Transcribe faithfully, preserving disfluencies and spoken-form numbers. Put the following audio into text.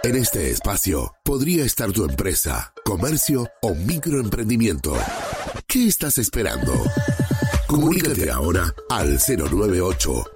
En este espacio podría estar tu empresa, comercio o microemprendimiento. ¿Qué estás esperando? Comunícate ahora al cero nueve ocho,